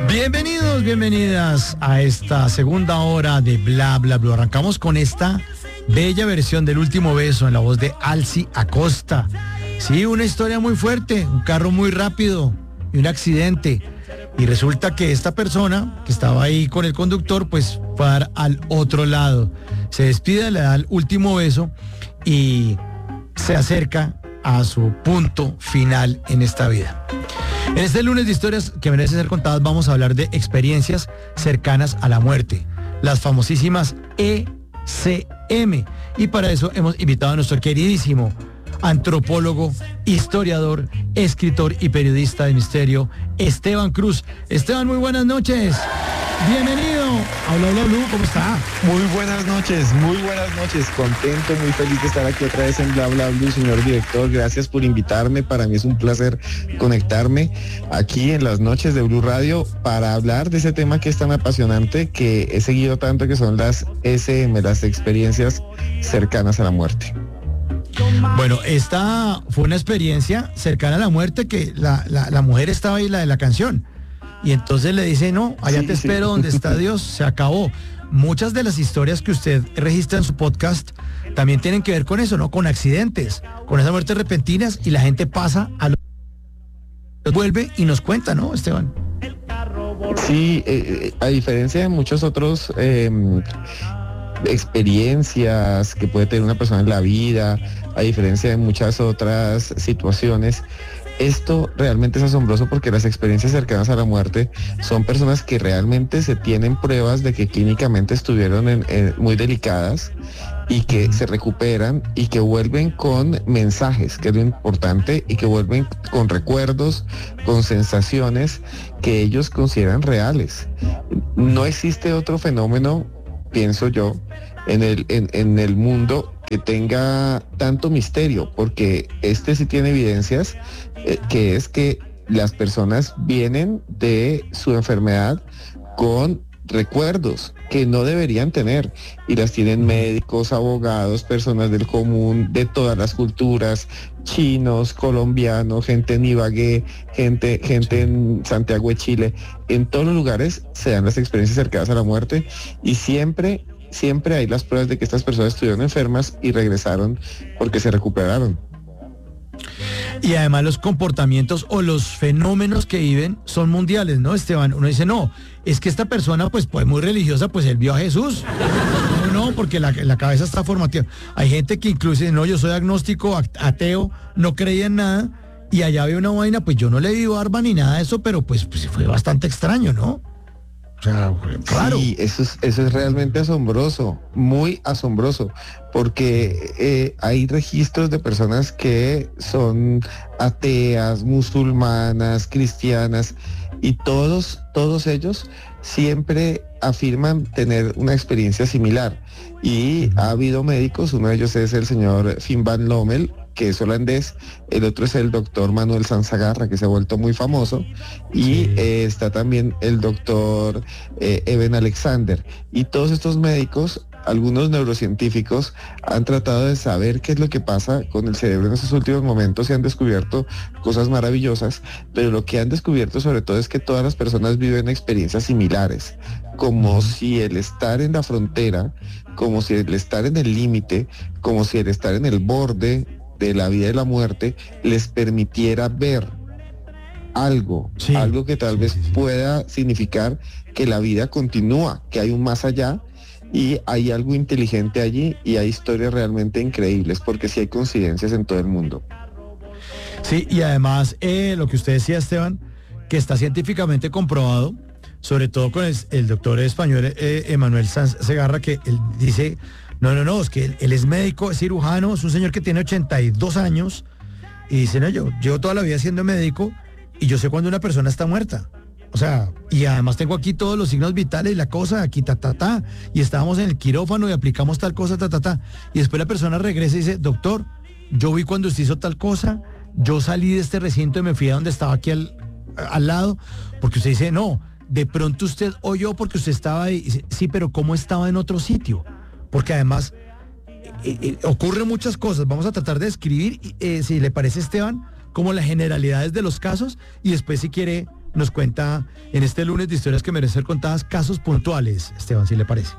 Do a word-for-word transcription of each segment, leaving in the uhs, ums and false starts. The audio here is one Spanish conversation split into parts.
Bienvenidos, bienvenidas a esta segunda hora de Bla Bla Blue. Arrancamos con esta bella versión del Último Beso en la voz de Alci Acosta. Sí, una historia muy fuerte, un carro muy rápido y un accidente. Y resulta que esta persona que estaba ahí con el conductor, pues fue a dar al otro lado. Se despide, le da el último beso y se acerca a su punto final en esta vida. En este lunes de historias que merecen ser contadas vamos a hablar de experiencias cercanas a la muerte, las famosísimas E C M. Y para eso hemos invitado a nuestro queridísimo antropólogo, historiador, escritor y periodista de misterio, Esteban Cruz. Esteban, muy buenas noches. Bienvenido a Bla Bla Blue, ¿cómo está? Muy buenas noches, muy buenas noches. Contento, muy feliz de estar aquí otra vez en Bla Bla Blue, señor director. Gracias por invitarme. Para mí es un placer conectarme aquí en las noches de Blue Radio para hablar de ese tema que es tan apasionante, que he seguido tanto, que son las E C M, las experiencias cercanas a la muerte. Bueno, esta fue una experiencia cercana a la muerte que la, la, la mujer estaba ahí, la de la canción. Y entonces le dice, no, allá sí, te espero, sí. Donde está Dios, se acabó. Muchas de las historias que usted registra en su podcast también tienen que ver con eso, ¿no? Con accidentes, con esas muertes repentinas, y la gente pasa a lo... vuelve y nos cuenta, ¿no, Esteban? Sí, eh, a diferencia de muchos otros eh, experiencias que puede tener una persona en la vida, a diferencia de muchas otras situaciones, esto realmente es asombroso porque las experiencias cercanas a la muerte son personas que realmente se tienen pruebas de que clínicamente estuvieron en, en, muy delicadas y que se recuperan y que vuelven con mensajes, que es lo importante, y que vuelven con recuerdos, con sensaciones que ellos consideran reales. No existe otro fenómeno, pienso yo, en el, en, en el mundo que tenga tanto misterio, porque este sí tiene evidencias, eh, que es que las personas vienen de su enfermedad con recuerdos que no deberían tener, y las tienen médicos, abogados, personas del común, de todas las culturas, chinos, colombianos, gente en Ibagué, gente, gente en Santiago de Chile. En todos los lugares se dan las experiencias cercanas a la muerte, y siempre Siempre hay las pruebas de que estas personas estuvieron enfermas y regresaron porque se recuperaron. Y además los comportamientos o los fenómenos que viven son mundiales, ¿no, Esteban? Uno dice, no, es que esta persona pues, pues muy religiosa, pues él vio a Jesús. No, no, porque la, la cabeza está formativa. Hay gente que incluso dice, no, yo soy agnóstico, ateo, no creía en nada, y allá había una vaina, pues yo no le vi barba ni nada de eso, pero pues, pues fue bastante extraño, ¿no? O sea, claro. Sí, eso es, eso es realmente asombroso, muy asombroso, porque eh, hay registros de personas que son ateas, musulmanas, cristianas, y todos, todos ellos siempre afirman tener una experiencia similar. Y ha habido médicos, uno de ellos es el señor Finn Van Lommel, que es holandés, el otro es el doctor Manuel Sanzagarra, que se ha vuelto muy famoso, y sí. eh, está también el doctor eh, Eben Alexander, y todos estos médicos, algunos neurocientíficos, han tratado de saber qué es lo que pasa con el cerebro en estos últimos momentos y han descubierto cosas maravillosas, pero lo que han descubierto sobre todo es que todas las personas viven experiencias similares, como si el estar en la frontera, como si el estar en el límite, como si el estar en el borde de la vida y la muerte les permitiera ver algo, sí, algo que tal sí, vez sí, sí. pueda significar que la vida continúa, que hay un más allá y hay algo inteligente allí, y hay historias realmente increíbles, porque sí hay coincidencias en todo el mundo. Sí, y además eh, lo que usted decía, Esteban, que está científicamente comprobado, sobre todo con el, el doctor español eh, Emanuel Sanzagarra, que él dice, no, no, no, es que él, él es médico, es cirujano, es un señor que tiene ochenta y dos años, y dice, no, yo llevo toda la vida siendo médico, y yo sé cuando una persona está muerta. O sea, y además tengo aquí todos los signos vitales y la cosa, aquí ta, ta, ta, y estábamos en el quirófano y aplicamos tal cosa, ta, ta, ta, y después la persona regresa y dice, doctor, yo vi cuando usted hizo tal cosa, yo salí de este recinto y me fui a donde estaba aquí al, al lado, porque usted dice, no, de pronto usted oyó porque usted estaba ahí, y dice, sí, pero ¿cómo estaba en otro sitio? Porque además eh, eh, ocurren muchas cosas, vamos a tratar de describir, eh, si le parece, Esteban, como las generalidades de los casos, y después si quiere nos cuenta en este lunes de historias que merecen ser contadas casos puntuales, Esteban, si le parece.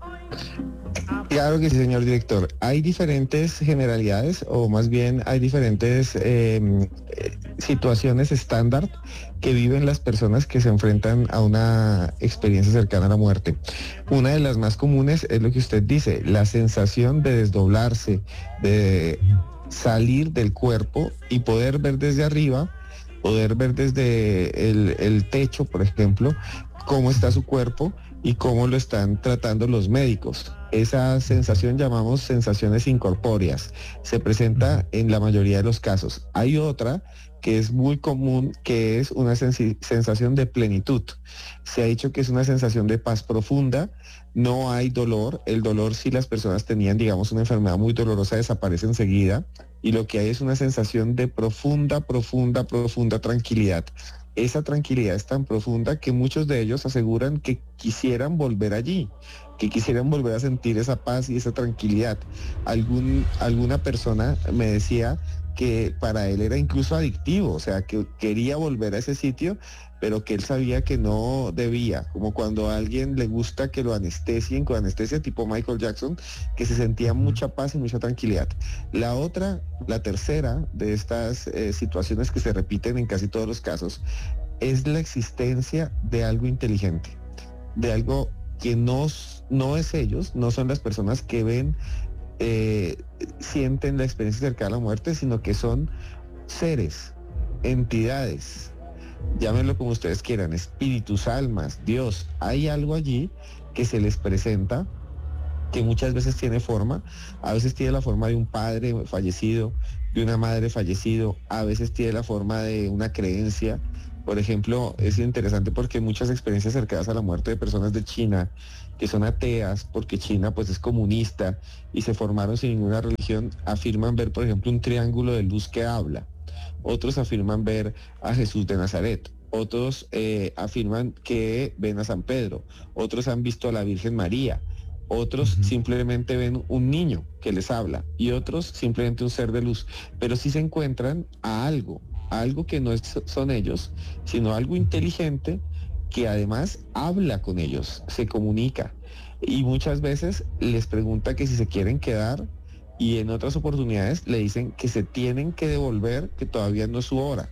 Claro que sí, señor director. Hay diferentes generalidades, o más bien hay diferentes eh, situaciones estándar que viven las personas que se enfrentan a una experiencia cercana a la muerte. Una de las más comunes es lo que usted dice, la sensación de desdoblarse, de salir del cuerpo y poder ver desde arriba, poder ver desde el, el techo, por ejemplo, cómo está su cuerpo y cómo lo están tratando los médicos. Esa sensación llamamos sensaciones incorpóreas. Se presenta en la mayoría de los casos. Hay otra que es muy común, que es una sensi- sensación de plenitud. Se ha dicho que es una sensación de paz profunda, no hay dolor. El dolor, si las personas tenían, digamos, una enfermedad muy dolorosa, desaparece enseguida, y lo que hay es una sensación de profunda, profunda, profunda tranquilidad. Esa tranquilidad es tan profunda que muchos de ellos aseguran que quisieran volver allí, que quisieran volver a sentir esa paz y esa tranquilidad. Algún, alguna persona me decía que para él era incluso adictivo, o sea, que quería volver a ese sitio, pero que él sabía que no debía, como cuando a alguien le gusta que lo anestesien con anestesia tipo Michael Jackson, que se sentía mucha paz y mucha tranquilidad. La otra, la tercera de estas eh, situaciones que se repiten en casi todos los casos, es la existencia de algo inteligente, de algo que no, no es ellos, no son las personas que ven, eh, sienten la experiencia cercana a la muerte, sino que son seres, entidades, llámenlo como ustedes quieran, espíritus, almas, Dios. Hay algo allí que se les presenta, que muchas veces tiene forma, a veces tiene la forma de un padre fallecido, de una madre fallecido, a veces tiene la forma de una creencia. Por ejemplo, es interesante porque muchas experiencias cercanas a la muerte de personas de China, que son ateas, porque China pues es comunista y se formaron sin ninguna religión, afirman ver, por ejemplo, un triángulo de luz que habla. Otros afirman ver a Jesús de Nazaret. Otros eh, afirman que ven a San Pedro. Otros han visto a la Virgen María. Otros uh-huh. simplemente ven un niño que les habla. Y otros simplemente un ser de luz. Pero sí se encuentran a algo. Algo que no es, son ellos, sino algo inteligente que además habla con ellos, se comunica. Y muchas veces les pregunta que si se quieren quedar, y en otras oportunidades le dicen que se tienen que devolver, que todavía no es su hora.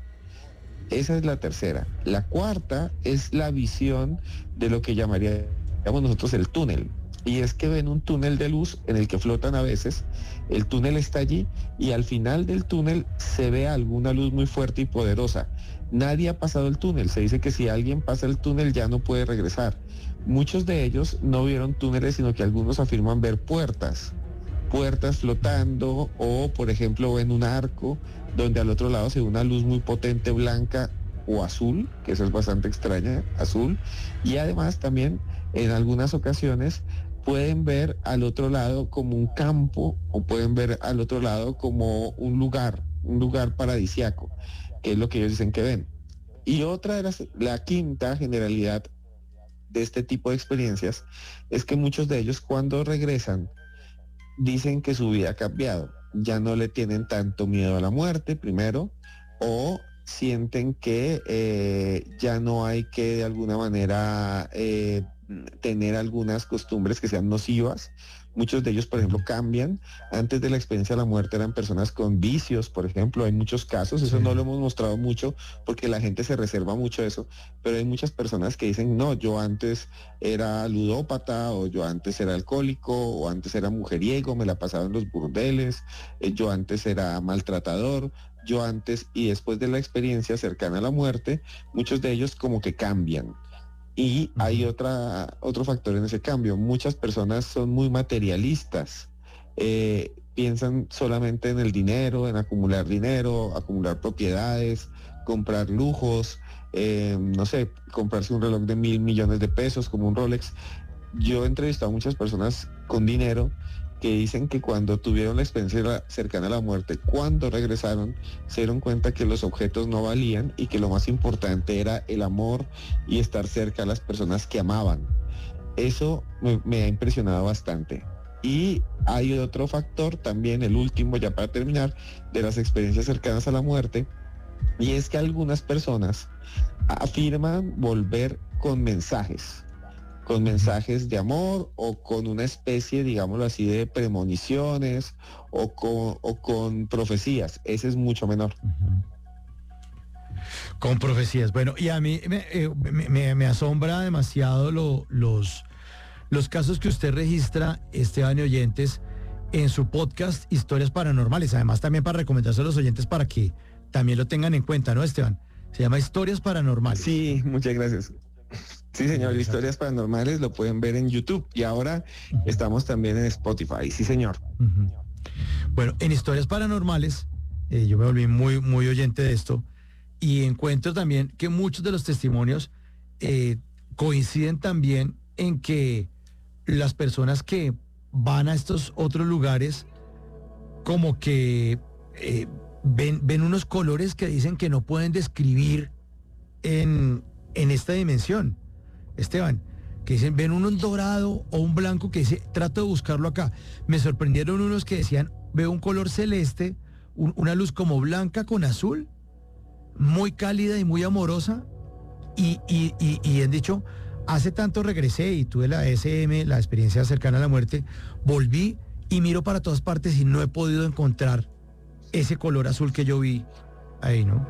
Esa es la tercera. La cuarta es la visión de lo que llamaríamos nosotros el túnel. Y es que ven un túnel de luz en el que flotan a veces, el túnel está allí y al final del túnel se ve alguna luz muy fuerte y poderosa. Nadie ha pasado el túnel, se dice que si alguien pasa el túnel ya no puede regresar. Muchos de ellos no vieron túneles, sino que algunos afirman ver puertas, puertas flotando, o por ejemplo ven un arco donde al otro lado se ve una luz muy potente blanca o azul, que eso es bastante extraña, azul, y además también en algunas ocasiones pueden ver al otro lado como un campo, o pueden ver al otro lado como un lugar, un lugar paradisiaco, que es lo que ellos dicen que ven. Y otra de las, la quinta generalidad de este tipo de experiencias es que muchos de ellos cuando regresan dicen que su vida ha cambiado, ya no le tienen tanto miedo a la muerte, primero, o sienten que eh, ya no hay que de alguna manera eh, tener algunas costumbres que sean nocivas. Muchos de ellos, por ejemplo, cambian. Antes de la experiencia de la muerte eran personas con vicios, por ejemplo. Hay muchos casos, eso sí. No lo hemos mostrado mucho porque la gente se reserva mucho eso, pero hay muchas personas que dicen, no, yo antes era ludópata, o yo antes era alcohólico, o antes era mujeriego, me la pasaba en los burdeles, eh, yo antes era maltratador, yo antes, y después de la experiencia cercana a la muerte, muchos de ellos como que cambian. Y hay otra, otro factor en ese cambio. Muchas personas son muy materialistas, eh, piensan solamente en el dinero, en acumular dinero, acumular propiedades, comprar lujos, eh, no sé, comprarse un reloj de mil millones de pesos como un Rolex. Yo he entrevistado a muchas personas con dinero que dicen que cuando tuvieron la experiencia cercana a la muerte, cuando regresaron, se dieron cuenta que los objetos no valían y que lo más importante era el amor y estar cerca a las personas que amaban. Eso me, me ha impresionado bastante. Y hay otro factor también, el último ya para terminar, de las experiencias cercanas a la muerte, Y es que algunas personas afirman volver con mensajes, con mensajes de amor o con una especie, digámoslo así, de premoniciones o con, o con profecías. Ese es mucho menor. Uh-huh. Con profecías. Bueno, y a mí me, eh, me, me, me asombra demasiado lo, los, los casos que usted registra, Esteban y oyentes, en su podcast Historias Paranormales. Además, también para recomendarse a los oyentes para que también lo tengan en cuenta, ¿no, Esteban? Se llama Historias Paranormales. Sí, muchas gracias. Sí, señor, sí, Historias Paranormales lo pueden ver en YouTube y ahora uh-huh. estamos también en Spotify. Sí, señor. Uh-huh. Bueno, en Historias Paranormales, eh, yo me volví muy, muy oyente de esto. Y encuentro también que muchos de los testimonios eh, coinciden también en que las personas que van a estos otros lugares como que eh, ven, ven unos colores que dicen que no pueden describir en, en esta dimensión, Esteban, que dicen, ven uno dorado o un blanco que dice, trato de buscarlo acá. Me sorprendieron unos que decían, veo un color celeste, un, una luz como blanca con azul, muy cálida y muy amorosa, y, y, y, y han dicho, hace tanto regresé y tuve la S M, la experiencia cercana a la muerte, volví y miro para todas partes y no he podido encontrar ese color azul que yo vi ahí, ¿no?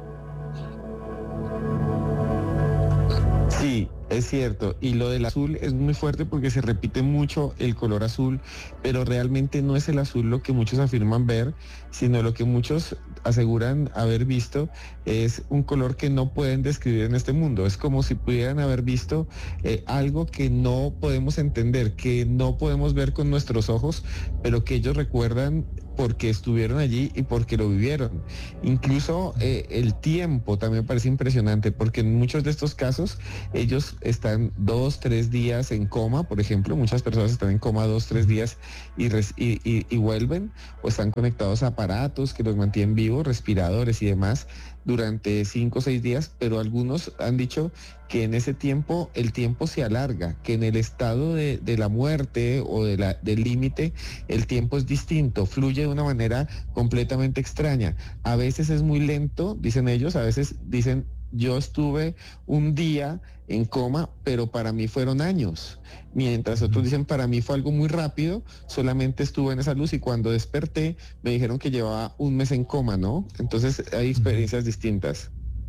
Sí, es cierto, y lo del azul es muy fuerte porque se repite mucho el color azul, pero realmente no es el azul lo que muchos afirman ver, sino lo que muchos aseguran haber visto es un color que no pueden describir en este mundo. Es como si pudieran haber visto eh, algo que no podemos entender, que no podemos ver con nuestros ojos, pero que ellos recuerdan porque estuvieron allí y porque lo vivieron. Incluso eh, el tiempo también me parece impresionante, porque en muchos de estos casos ellos están dos, tres días en coma, por ejemplo, muchas personas están en coma dos, tres días y, res, y, y, y vuelven, o están conectados a aparatos que los mantienen vivos, respiradores y demás, durante cinco o seis días, pero algunos han dicho que en ese tiempo el tiempo se alarga, que en el estado de, de la muerte o de la, del límite el tiempo es distinto, fluye de una manera completamente extraña. A veces es muy lento, dicen ellos, a veces dicen, yo estuve un día en coma, pero para mí fueron años. Mientras otros dicen, para mí fue algo muy rápido, solamente estuve en esa luz y cuando desperté me dijeron que llevaba un mes en coma, ¿no? Entonces hay experiencias distintas.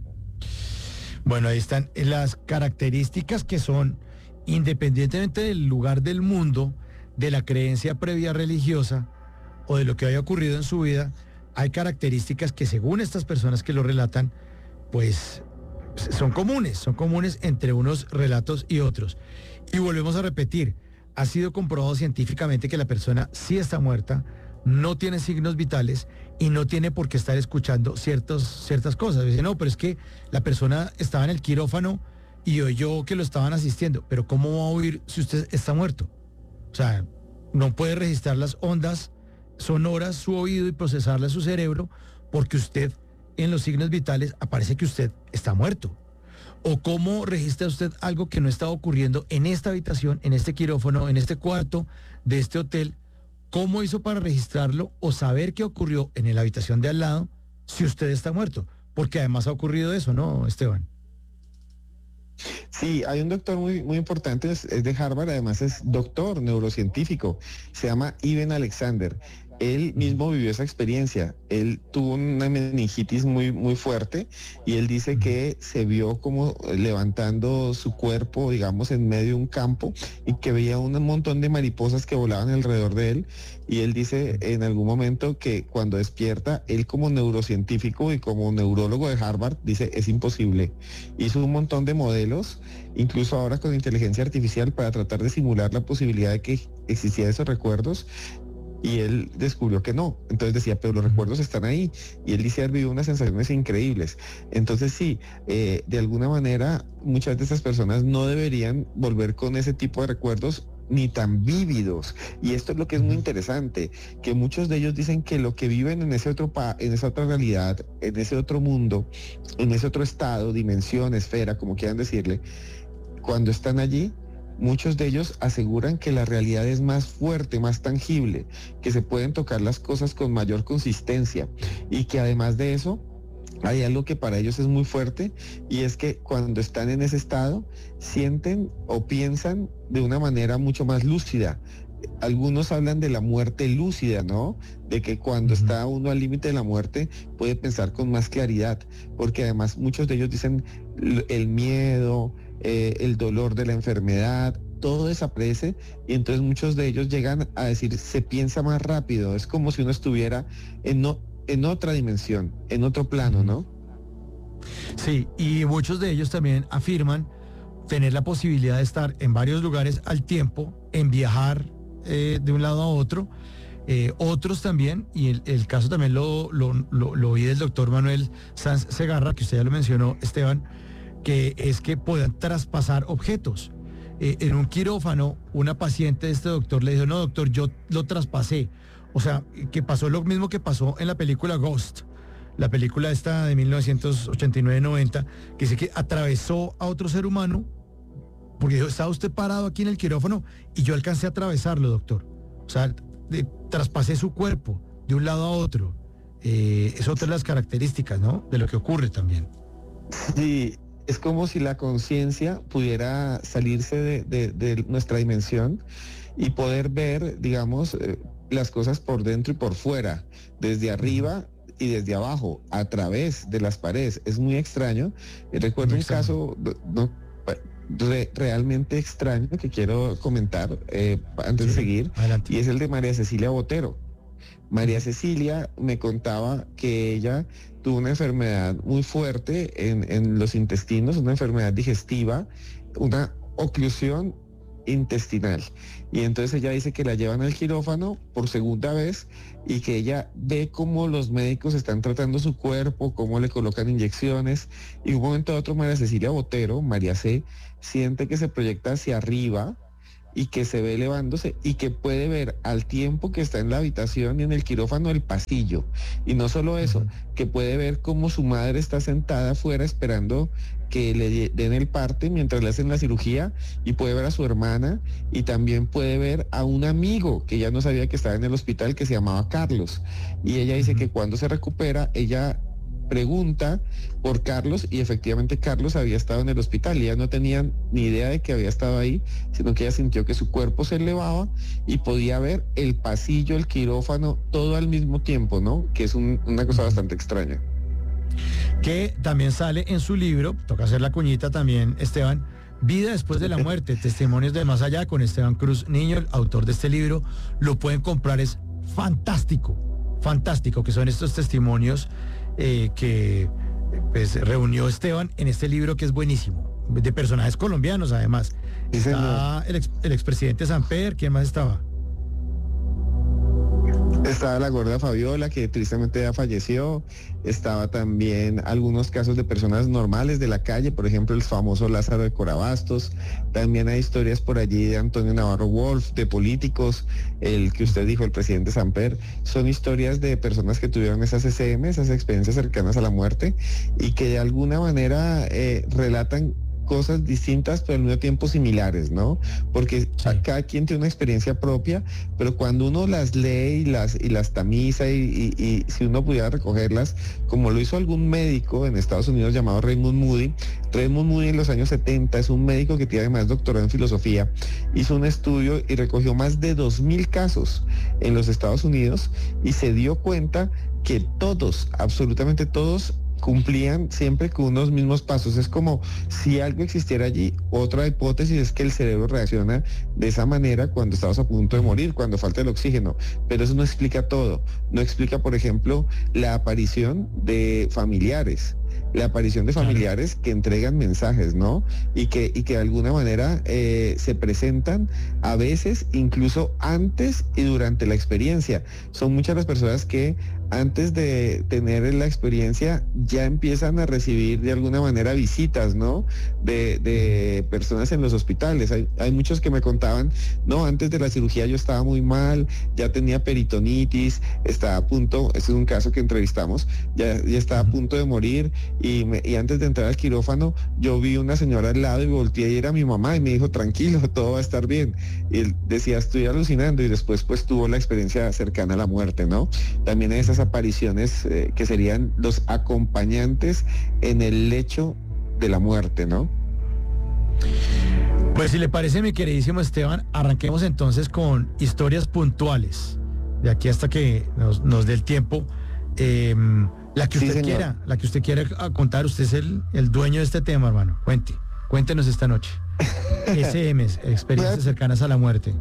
Bueno, ahí están las características que son, independientemente del lugar del mundo, de la creencia previa religiosa o de lo que haya ocurrido en su vida, hay características que según estas personas que lo relatan, pues son comunes, son comunes entre unos relatos y otros. Y volvemos a repetir, ha sido comprobado científicamente que la persona sí está muerta, no tiene signos vitales y no tiene por qué estar escuchando ciertos, ciertas cosas. Dice, no, pero es que la persona estaba en el quirófano y oyó que lo estaban asistiendo, pero ¿cómo va a oír si usted está muerto? O sea, no puede registrar las ondas sonoras su oído y procesarlas su cerebro porque usted en los signos vitales aparece que usted está muerto. ¿O cómo registra usted algo que no está ocurriendo en esta habitación, en este quirófano, en este cuarto de este hotel? ¿Cómo hizo para registrarlo o saber qué ocurrió en la habitación de al lado si usted está muerto? Porque además ha ocurrido eso, ¿no, Esteban? Sí, hay un doctor muy, muy importante, es, es de Harvard, además es doctor neurocientífico, se llama Ivan Alexander. Él mismo vivió esa experiencia, él tuvo una meningitis muy, muy fuerte y él dice que se vio como levantando su cuerpo, digamos, en medio de un campo y que veía un montón de mariposas que volaban alrededor de él y él dice en algún momento que cuando despierta, él como neurocientífico y como neurólogo de Harvard dice es imposible. Hizo un montón de modelos, incluso ahora con inteligencia artificial para tratar de simular la posibilidad de que existieran esos recuerdos. Y él descubrió que no. Entonces decía, pero los recuerdos están ahí. Y él dice haber vivido unas sensaciones increíbles. Entonces sí, eh, de alguna manera, muchas de estas personas no deberían volver con ese tipo de recuerdos ni tan vívidos. Y esto es lo que es muy interesante, que muchos de ellos dicen que lo que viven en ese otro pa en esa otra realidad, en ese otro mundo, en ese otro estado, dimensión, esfera, como quieran decirle, cuando están allí, muchos de ellos aseguran que la realidad es más fuerte, más tangible, que se pueden tocar las cosas con mayor consistencia y que además de eso, hay algo que para ellos es muy fuerte, y es que cuando están en ese estado sienten o piensan de una manera mucho más lúcida. Algunos hablan de la muerte lúcida, ¿no? De que cuando uh-huh. está uno al límite de la muerte puede pensar con más claridad, porque además muchos de ellos dicen el miedo, eh, el dolor de la enfermedad, todo desaparece, y entonces muchos de ellos llegan a decir, se piensa más rápido, es como si uno estuviera en, no, en otra dimensión, en otro plano, ¿no? Sí, y muchos de ellos también afirman tener la posibilidad de estar en varios lugares al tiempo, en viajar eh, de un lado a otro. Eh, otros también, y el, el caso también lo, lo, lo, lo oí del doctor Manuel Sanz Segarra, que usted ya lo mencionó, Esteban, que es que puedan traspasar objetos. Eh, en un quirófano, una paciente de este doctor le dijo, no doctor, yo lo traspasé. O sea, que pasó lo mismo que pasó en la película Ghost, la película esta de mil novecientos ochenta y nueve noventa, que dice que atravesó a otro ser humano, porque dijo, estaba usted parado aquí en el quirófano y yo alcancé a atravesarlo, doctor. O sea, de, traspasé su cuerpo de un lado a otro. Eh, es otra de las características, ¿no?, de lo que ocurre también. Sí, es como si la conciencia pudiera salirse de, de, de nuestra dimensión y poder ver, digamos, eh, las cosas por dentro y por fuera, desde arriba y desde abajo, a través de las paredes. Es muy extraño. Y recuerdo muy un extraño. caso no, re, realmente extraño que quiero comentar eh, antes sí, de seguir, adelante. Y es el de María Cecilia Botero. María Cecilia me contaba que ella tuvo una enfermedad muy fuerte en, en los intestinos, una enfermedad digestiva, una oclusión intestinal. Y entonces ella dice que la llevan al quirófano por segunda vez y que ella ve cómo los médicos están tratando su cuerpo, cómo le colocan inyecciones, y un momento a otro María Cecilia Botero, María C, siente que se proyecta hacia arriba y que se ve elevándose y que puede ver al tiempo que está en la habitación y en el quirófano el pasillo. Y no solo eso, uh-huh. que puede ver cómo su madre está sentada afuera esperando que le den el parte mientras le hacen la cirugía, y puede ver a su hermana, y también puede ver a un amigo que ella no sabía que estaba en el hospital, que se llamaba Carlos. Y ella dice uh-huh. que cuando se recupera, ella pregunta por Carlos, y efectivamente Carlos había estado en el hospital, y ella no tenía ni idea de que había estado ahí, sino que ella sintió que su cuerpo se elevaba y podía ver el pasillo, el quirófano, todo al mismo tiempo, ¿no? Que es un, una cosa bastante extraña. Que también sale en su libro, toca hacer la cuñita también, Esteban, Vida después de la muerte, testimonios de más allá, con Esteban Cruz Niño, el autor de este libro. Lo pueden comprar, es fantástico, fantástico, que son estos testimonios eh, que pues reunió Esteban en este libro, que es buenísimo, de personajes colombianos además. Sí, está el, ex, el expresidente Samper, ¿quién más estaba? Estaba la gorda Fabiola, que tristemente ya falleció. Estaba también algunos casos de personas normales de la calle, por ejemplo el famoso Lázaro de Corabastos. También hay historias por allí de Antonio Navarro Wolf, de políticos, el que usted dijo, el presidente Samper. Son historias de personas que tuvieron esas S M, esas experiencias cercanas a la muerte, y que de alguna manera eh, relatan cosas distintas pero al mismo tiempo similares, ¿no? Porque sí. cada quien tiene una experiencia propia, pero cuando uno las lee y las y las tamiza y, y, y si uno pudiera recogerlas, como lo hizo algún médico en Estados Unidos llamado Raymond Moody. Raymond Moody en los años setenta es un médico que tiene además doctorado en filosofía, hizo un estudio y recogió más de dos mil casos en los Estados Unidos y se dio cuenta que todos, absolutamente todos, cumplían siempre con unos mismos pasos. Es como si algo existiera allí. Otra hipótesis es que el cerebro reacciona de esa manera cuando estamos a punto de morir, cuando falta el oxígeno, pero eso no explica todo. No explica, por ejemplo, la aparición de familiares, la aparición de familiares que entregan mensajes, ¿no? Y que, y que de alguna manera eh, se presentan a veces incluso antes y durante la experiencia. Son muchas las personas que antes de tener la experiencia ya empiezan a recibir de alguna manera visitas, ¿no? De, de personas en los hospitales. Hay, hay muchos que me contaban, no, antes de la cirugía yo estaba muy mal, ya tenía peritonitis, estaba a punto, este es un caso que entrevistamos, ya, ya estaba a punto de morir, y, me, y antes de entrar al quirófano yo vi una señora al lado y volteé y era mi mamá y me dijo, tranquilo, todo va a estar bien. Y él decía, estoy alucinando, y después pues tuvo la experiencia cercana a la muerte, ¿no? También esas apariciones eh, que serían los acompañantes en el lecho de la muerte, ¿no? Pues si le parece, mi queridísimo Esteban, arranquemos entonces con historias puntuales, de aquí hasta que nos, nos dé el tiempo. Eh, la que Sí, usted señor. quiera, la que usted quiera contar, usted es el, el dueño de este tema, hermano. Cuente, cuéntenos esta noche. S M, experiencias cercanas a la muerte.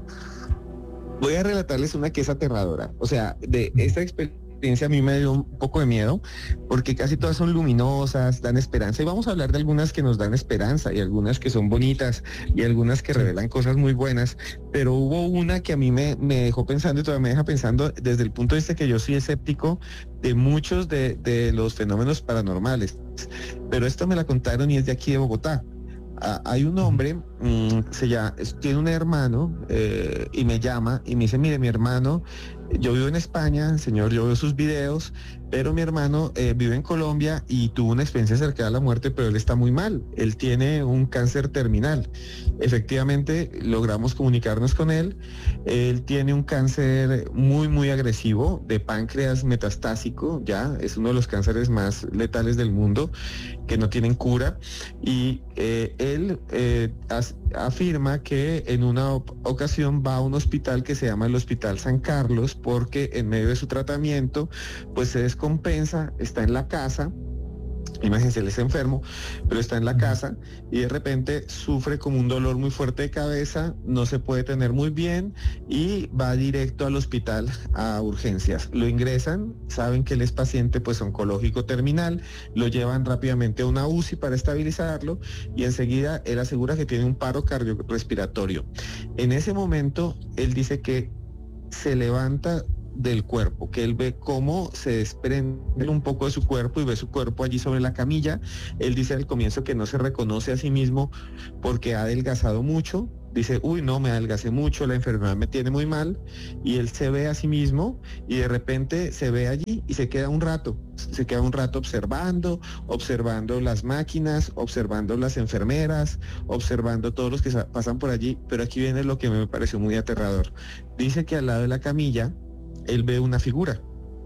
Voy a relatarles una que es aterradora. O sea, de esta experiencia a mí me dio un poco de miedo, porque casi todas son luminosas, dan esperanza, y vamos a hablar de algunas que nos dan esperanza, y algunas que son bonitas, y algunas que revelan cosas muy buenas, pero hubo una que a mí me, me dejó pensando, y todavía me deja pensando desde el punto de vista que yo soy escéptico de muchos de, de los fenómenos paranormales, pero esta me la contaron y es de aquí de Bogotá. Ah, hay un hombre, mmm, se llama, tiene un hermano eh, y me llama y me dice, mire, mi hermano, yo vivo en España, señor, yo veo sus videos, pero mi hermano eh, vive en Colombia y tuvo una experiencia cercana a la muerte, pero él está muy mal, él tiene un cáncer terminal. Efectivamente, logramos comunicarnos con él, él tiene un cáncer muy, muy agresivo de páncreas metastásico, ya, es uno de los cánceres más letales del mundo, que no tienen cura, y eh, él eh, as, afirma que en una op- ocasión va a un hospital que se llama el Hospital San Carlos, porque en medio de su tratamiento pues se descompensa, está en la casa. Imagínense, él es enfermo, pero está en la casa y de repente sufre como un dolor muy fuerte de cabeza, no se puede tener muy bien y va directo al hospital a urgencias. Lo ingresan, saben que él es paciente pues oncológico terminal, lo llevan rápidamente a una U C I para estabilizarlo y enseguida él asegura que tiene un paro cardiorrespiratorio. En ese momento él dice que se levanta del cuerpo, que él ve cómo se desprende un poco de su cuerpo y ve su cuerpo allí sobre la camilla. Él dice al comienzo que no se reconoce a sí mismo porque ha adelgazado mucho. Dice, uy, no, me adelgacé mucho, la enfermedad me tiene muy mal, y él se ve a sí mismo y de repente se ve allí y se queda un rato, se queda un rato observando, observando las máquinas, observando las enfermeras, observando todos los que pasan por allí, pero aquí viene lo que me pareció muy aterrador. Dice que al lado de la camilla él ve una figura,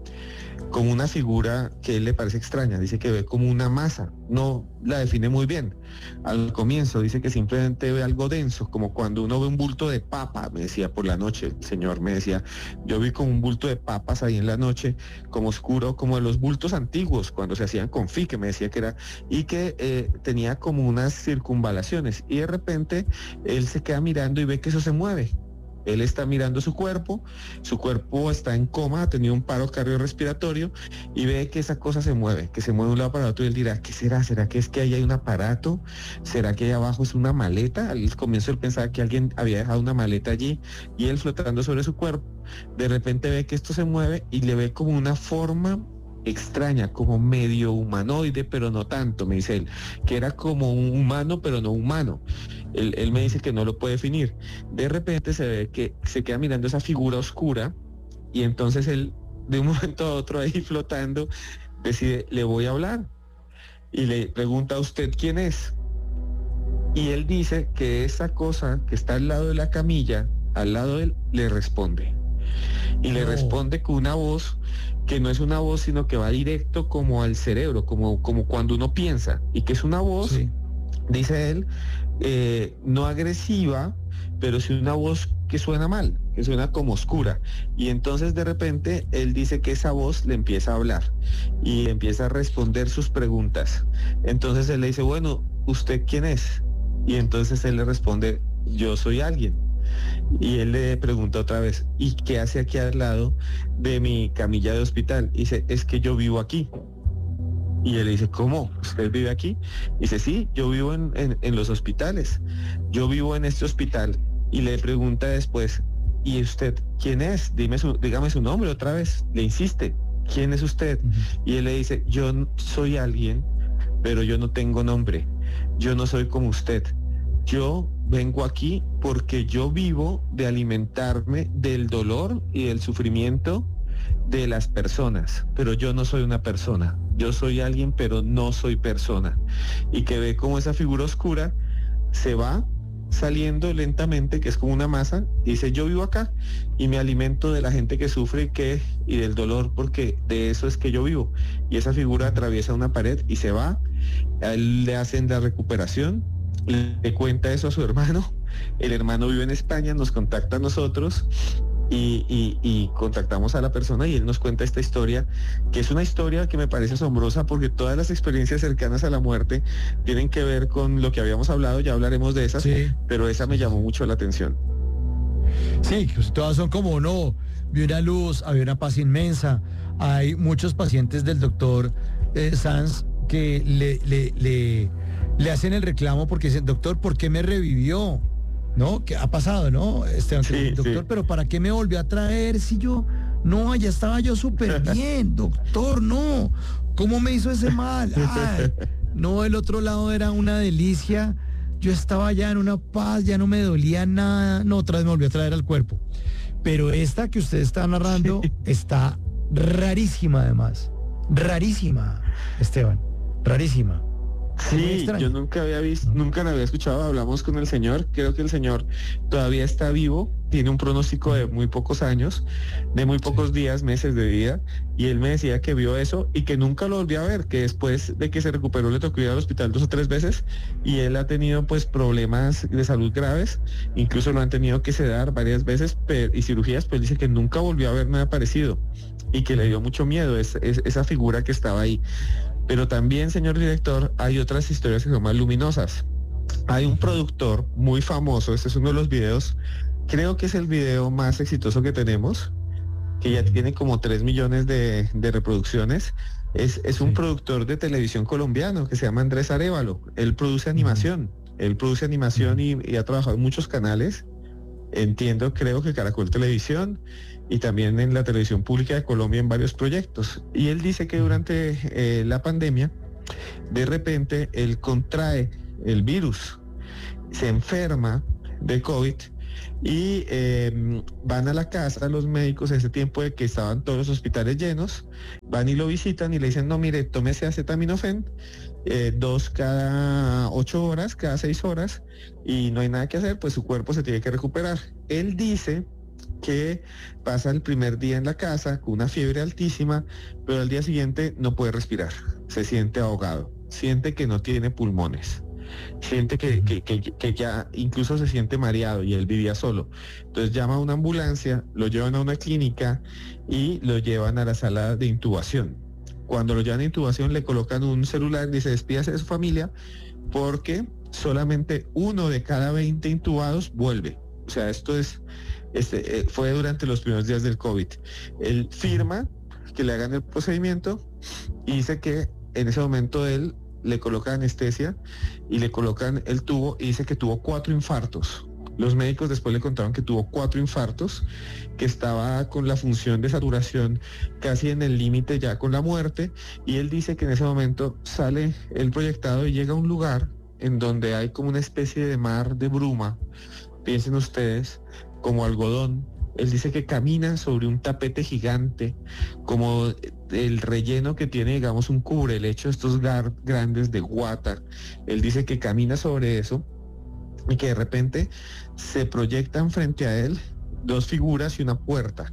como una figura que a él le parece extraña, dice que ve como una masa, no la define muy bien. Al comienzo dice que simplemente ve algo denso, como cuando uno ve un bulto de papa, me decía por la noche, señor, me decía, yo vi como un bulto de papas ahí en la noche, como oscuro, como de los bultos antiguos, cuando se hacían con fi, que me decía que era, y que eh, tenía como unas circunvalaciones, y de repente él se queda mirando y ve que eso se mueve. Él está mirando su cuerpo, su cuerpo está en coma, ha tenido un paro cardiorrespiratorio y ve que esa cosa se mueve, que se mueve de un lado para otro y él dirá, ¿qué será? ¿Será que es que ahí hay un aparato? ¿Será que ahí abajo es una maleta? Al comienzo él pensaba que alguien había dejado una maleta allí y él flotando sobre su cuerpo, de repente ve que esto se mueve y le ve como una forma extraña, como medio humanoide, pero no tanto, me dice él, que era como un humano, pero no humano. Él, él me dice que no lo puede definir. De repente se ve que se queda mirando esa figura oscura y entonces él, de un momento a otro ahí flotando, decide, le voy a hablar. Y le pregunta a usted quién es. Y él dice que esa cosa que está al lado de la camilla, al lado de él, le responde. Y le No. responde con una voz que no es una voz, sino que va directo como al cerebro, como, como cuando uno piensa, y que es una voz, Sí. dice él, eh, no agresiva, pero sí una voz que suena mal, que suena como oscura. Y entonces de repente él dice que esa voz le empieza a hablar y le empieza a responder sus preguntas. Entonces él le dice, bueno, ¿usted quién es? Y entonces él le responde, yo soy alguien. Y él le pregunta otra vez, ¿y qué hace aquí al lado de mi camilla de hospital? Y dice, es que yo vivo aquí. Y él le dice, ¿cómo? ¿Usted vive aquí? Y dice, sí, yo vivo en, en, en los hospitales. Yo vivo en este hospital. Y le pregunta después, ¿y usted quién es? Dime su, dígame su nombre otra vez. Le insiste, ¿quién es usted? Uh-huh. Y él le dice, yo soy alguien, pero yo no tengo nombre. Yo no soy como usted. Yo vengo aquí porque yo vivo de alimentarme del dolor y del sufrimiento de las personas, pero yo no soy una persona. yo soy alguien pero no soy persona, y que ve como esa figura oscura se va saliendo lentamente, que es como una masa, y dice, yo vivo acá y me alimento de la gente que sufre que, y del dolor, porque de eso es que yo vivo. Y esa figura atraviesa una pared y se va, a él le hacen la recuperación, le cuenta eso a su hermano, el hermano vive en España, nos contacta a nosotros y, y, y contactamos a la persona y él nos cuenta esta historia, que es una historia que me parece asombrosa porque todas las experiencias cercanas a la muerte tienen que ver con lo que habíamos hablado, ya hablaremos de esas, sí, pero esa me llamó mucho la atención. Sí, pues todas son como, no, vi una luz, había una paz inmensa. Hay muchos pacientes del doctor eh, Sanz que le, le, le, le hacen el reclamo porque dicen, doctor, ¿por qué me revivió? ¿No? ¿Qué ha pasado, no? Esteban, sí, doctor, sí. Pero ¿para qué me volvió a traer si yo, no, ya estaba yo súper bien, doctor, no, ¿cómo me hizo ese mal? Ay, no, el otro lado era una delicia, yo estaba ya en una paz, ya no me dolía nada, no, otra vez me volvió a traer al cuerpo. Pero esta que usted está narrando está rarísima además, rarísima, Esteban, rarísima. Sí, yo nunca había visto, nunca la había escuchado, hablamos con el señor, creo que el señor todavía está vivo, tiene un pronóstico de muy pocos años, de muy pocos sí. días, meses de vida, y él me decía que vio eso y que nunca lo volvió a ver, que después de que se recuperó le tocó ir al hospital dos o tres veces, y él ha tenido pues problemas de salud graves, incluso lo han tenido que sedar varias veces pero, y cirugías, pues dice que nunca volvió a ver nada parecido, y que le dio mucho miedo es, es, esa figura que estaba ahí. Pero también, señor director, hay otras historias que son más luminosas. Hay un productor muy famoso, este es uno de los videos, creo que es el video más exitoso que tenemos, que ya tiene como tres millones de, de reproducciones. Es, es un sí. productor de televisión colombiano que se llama Andrés Arévalo. Él produce animación, él produce animación y, y ha trabajado en muchos canales. Entiendo, creo que Caracol Televisión y también en la televisión pública de Colombia en varios proyectos. Y él dice que durante eh, la pandemia, de repente, él contrae el virus, se enferma de COVID y eh, van a la casa los médicos ese tiempo de que estaban todos los hospitales llenos, van y lo visitan y le dicen, no, mire, tómese acetaminofén, eh, dos cada ocho horas, cada seis horas, y no hay nada que hacer, pues su cuerpo se tiene que recuperar. Él dice que pasa el primer día en la casa con una fiebre altísima, pero al día siguiente no puede respirar, se siente ahogado, siente que no tiene pulmones, siente que, que, que, que ya incluso se siente mareado, y él vivía solo. Entonces llama a una ambulancia, lo llevan a una clínica y lo llevan a la sala de intubación. Cuando lo llevan a intubación le colocan un celular y dice, despídase de su familia porque solamente uno de cada veinte intubados vuelve. O sea, esto es, este, fue durante los primeros días del COVID. Él firma que le hagan el procedimiento y dice que en ese momento él le coloca anestesia y le colocan el tubo y dice que tuvo cuatro infartos. Los médicos después le contaron que tuvo cuatro infartos, que estaba con la función de saturación casi en el límite ya con la muerte, y él dice que en ese momento sale el proyectado y llega a un lugar en donde hay como una especie de mar de bruma, piensen ustedes, como algodón. Él dice que camina sobre un tapete gigante, como el relleno que tiene, digamos, un cubrelecho, estos gar grandes de guata. Él dice que camina sobre eso y que de repente se proyectan frente a él dos figuras y una puerta.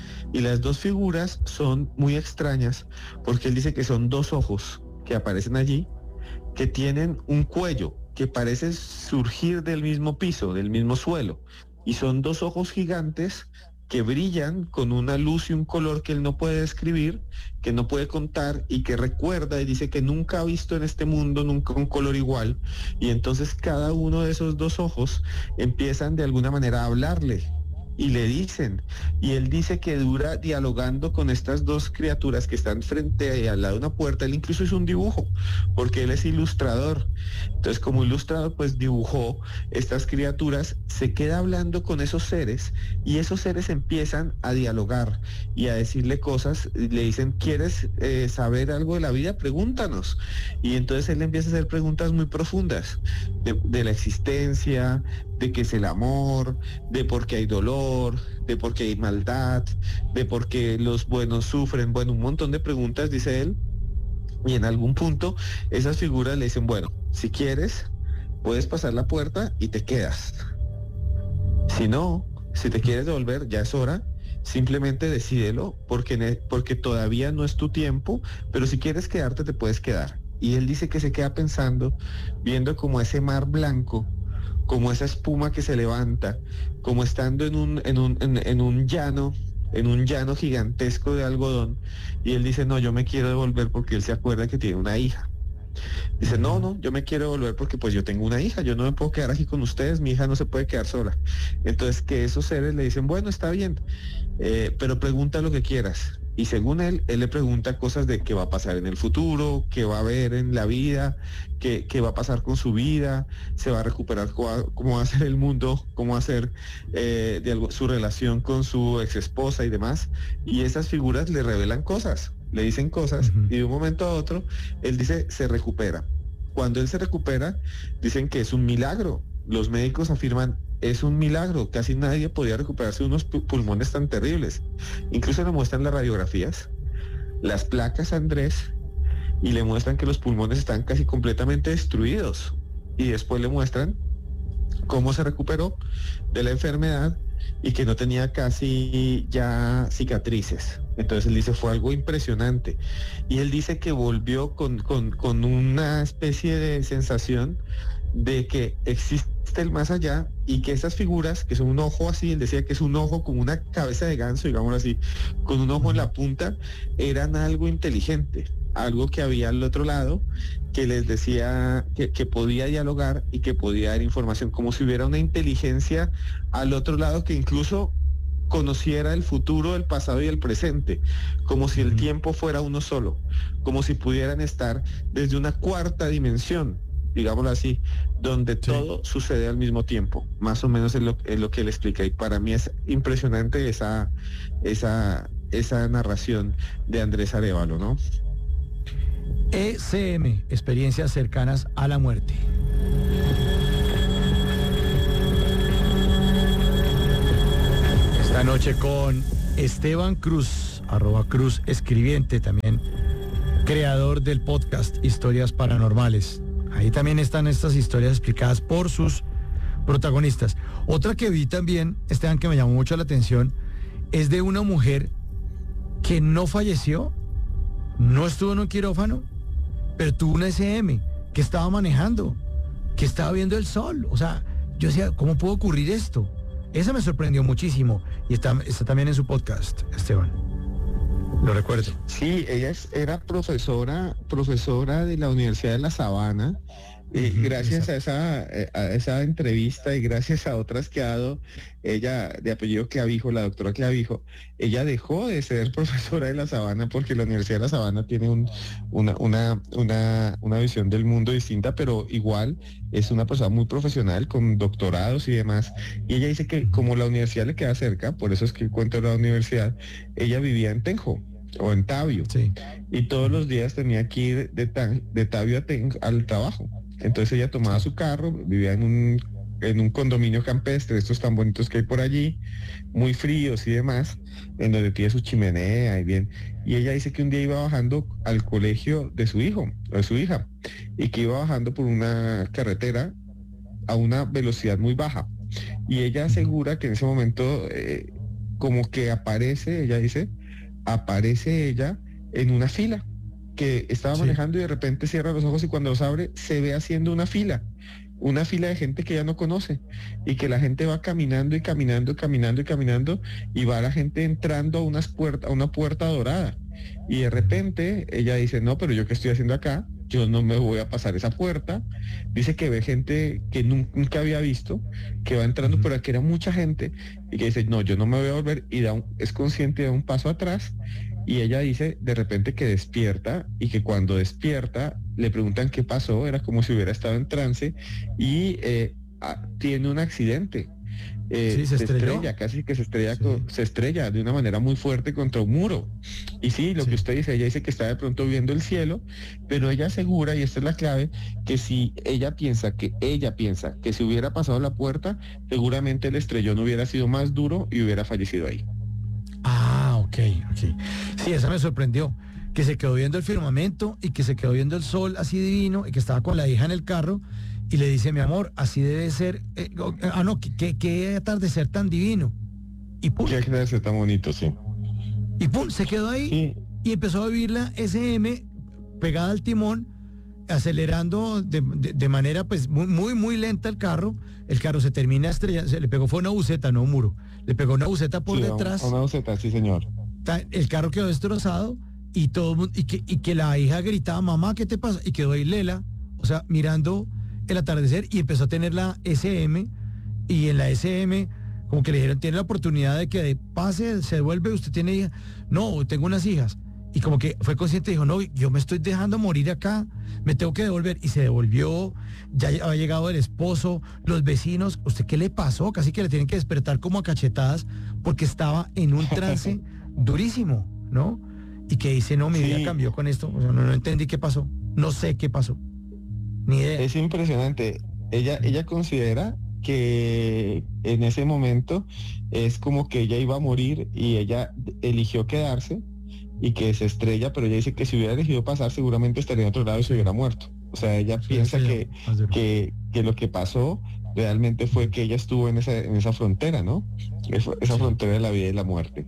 Y las dos figuras son muy extrañas porque él dice que son dos ojos que aparecen allí, que tienen un cuello que parece surgir del mismo piso, del mismo suelo. Y son dos ojos gigantes que brillan con una luz y un color que él no puede describir, que no puede contar y que recuerda y dice que nunca ha visto en este mundo nunca un color igual. Y entonces cada uno de esos dos ojos empiezan de alguna manera a hablarle y le dicen, y él dice que dura dialogando con estas dos criaturas que están frente y al lado de una puerta. Él incluso hizo un dibujo, porque él es ilustrador. Entonces, como ilustrador, pues dibujó estas criaturas, se queda hablando con esos seres, y esos seres empiezan a dialogar y a decirle cosas, le dicen, ¿quieres eh, saber algo de la vida? Pregúntanos. Y entonces él empieza a hacer preguntas muy profundas, de, de la existencia, de qué es el amor, de por qué hay dolor, de por qué hay maldad, de por qué los buenos sufren, bueno, un montón de preguntas, dice él, Y en algún punto esas figuras le dicen, bueno, si quieres, puedes pasar la puerta y te quedas. Si no, si te quieres devolver, ya es hora, simplemente decídelo, porque, porque todavía no es tu tiempo, pero si quieres quedarte, te puedes quedar. Y él dice que se queda pensando, viendo como ese mar blanco, como esa espuma que se levanta, como estando en un, en un, en, en un llano, en un llano gigantesco de algodón, y él dice, no, yo me quiero devolver, porque él se acuerda que tiene una hija. Dice, no, no, yo me quiero devolver porque pues yo tengo una hija, yo no me puedo quedar aquí con ustedes, mi hija no se puede quedar sola. Entonces que esos seres le dicen, bueno, está bien, eh, pero pregunta lo que quieras. Y según él, él le pregunta cosas de qué va a pasar en el futuro, qué va a haber en la vida, qué, qué va a pasar con su vida, se va a recuperar, cómo va, cómo va a ser el mundo, cómo va a ser eh, de algo, su relación con su ex esposa y demás. Y esas figuras le revelan cosas, le dicen cosas, uh-huh. Y de un momento a otro, él dice, se recupera. Cuando él se recupera, dicen que es un milagro. Los médicos afirman, es un milagro, casi nadie podía recuperarse de unos pulmones tan terribles. Incluso le muestran las radiografías, las placas a Andrés, y le muestran que los pulmones están casi completamente destruidos. Y después le muestran cómo se recuperó de la enfermedad y que no tenía casi ya cicatrices. Entonces él dice, fue algo impresionante. Y él dice que volvió con, con, con una especie de sensación de que existe el más allá y que esas figuras, que son un ojo así, él decía que es un ojo como una cabeza de ganso, digámoslo así, con un ojo en la punta, eran algo inteligente, algo que había al otro lado, que les decía que, que podía dialogar y que podía dar información, como si hubiera una inteligencia al otro lado que incluso conociera el futuro, el pasado y el presente, como si el tiempo fuera uno solo, como si pudieran estar desde una cuarta dimensión, digámoslo así, donde sí. Todo sucede al mismo tiempo, más o menos es lo, es lo que él explica, y para mí es impresionante esa, esa, esa narración de Andrés Arévalo, ¿no? E C M, experiencias cercanas a la muerte. Esta noche con Esteban Cruz, arroba Cruz Escribiente, también creador del podcast Historias Paranormales. Ahí también están estas historias explicadas por sus protagonistas. Otra que vi también, Esteban, que me llamó mucho la atención, es de una mujer que no falleció, no estuvo en un quirófano, pero tuvo una S M, que estaba manejando, que estaba viendo el sol. O sea, yo decía, ¿cómo puede ocurrir esto? Esa me sorprendió muchísimo y está, está también en su podcast, Esteban. Lo recuerdo. Sí, ella es, era profesora, profesora de la Universidad de La Sabana. Eh, uh-huh, gracias a esa, a esa entrevista y gracias a otras que ha dado ella, de apellido Clavijo, la doctora Clavijo, ella dejó de ser profesora de La Sabana porque la Universidad de La Sabana tiene un, una, una, una, una visión del mundo distinta, pero igual es una persona muy profesional con doctorados y demás. Y ella dice que como la universidad le queda cerca, por eso es que cuento la universidad, ella vivía en Tenjo o en Tabio, sí. Y todos los días tenía que ir de, de, de Tabio a Tenjo al trabajo. Entonces ella tomaba su carro, vivía en un, en un condominio campestre, estos tan bonitos que hay por allí, muy fríos y demás, en donde tiene su chimenea y bien. Y ella dice que un día iba bajando al colegio de su hijo, o de su hija, y que iba bajando por una carretera a una velocidad muy baja. Y ella asegura que en ese momento, eh, como que aparece, ella dice, aparece ella en una fila, que estaba sí. manejando y de repente cierra los ojos y cuando los abre se ve haciendo una fila, una fila de gente que ya no conoce y que la gente va caminando y caminando, caminando y caminando y va la gente entrando a unas puertas, a una puerta dorada y de repente ella dice, no, pero yo qué estoy haciendo acá, yo no me voy a pasar esa puerta. Dice que ve gente que nunca había visto, que va entrando, uh-huh. pero que era mucha gente y que dice, no, yo no me voy a volver y da un, es consciente de un paso atrás. Y ella dice de repente que despierta y que cuando despierta le preguntan qué pasó, era como si hubiera estado en trance y eh, a, tiene un accidente. Eh, sí, se, se estrella, casi que se estrella, sí. con, se estrella de una manera muy fuerte contra un muro. Y sí, lo sí. que usted dice, ella dice que está de pronto viendo el cielo, pero ella asegura, y esta es la clave, que si ella piensa que ella piensa que si hubiera pasado la puerta, seguramente el estrellón hubiera sido más duro y hubiera fallecido ahí. Ah, ok, ok. Sí, esa me sorprendió. que se quedó viendo el firmamento y que se quedó viendo el sol así divino y que estaba con la hija en el carro y le dice, mi amor, así debe ser, eh, ah no, qué, qué atardecer tan divino. Y pum. Qué atardecer tan bonito, sí. Y pum, se quedó ahí sí. Y empezó a vivir la S M pegada al timón, acelerando de, de, de manera pues muy, muy, muy lenta el carro. El carro se termina estrellando, se le pegó, fue una buceta, no un muro. Le pegó una buceta por sí, detrás. Una buceta, sí, señor. El carro quedó destrozado y todo y que, y que la hija gritaba, mamá, ¿qué te pasa? Y quedó ahí Lela, o sea, mirando el atardecer y empezó a tener la S M y en la S M como que le dijeron, tiene la oportunidad de que pase, se devuelve, usted tiene hija. No, tengo unas hijas. Y como que fue consciente y dijo, no, yo me estoy dejando morir acá, me tengo que devolver. Y se devolvió, ya había llegado el esposo, los vecinos. ¿Usted qué le pasó? Casi que le tienen que despertar como a cachetadas porque estaba en un trance durísimo, ¿no? Y que dice, no, mi sí. vida cambió con esto. O sea, no, no entendí qué pasó, no sé qué pasó, ni idea. Es impresionante. Ella, ella considera que en ese momento es como que ella iba a morir y ella eligió quedarse y que se estrella, pero ella dice que si hubiera elegido pasar seguramente estaría en otro lado y se hubiera muerto. O sea, ella sí, piensa sí, que, que, que lo que pasó realmente fue que ella estuvo en esa, en esa frontera, ¿no? Esa, esa sí. frontera de la vida y la muerte.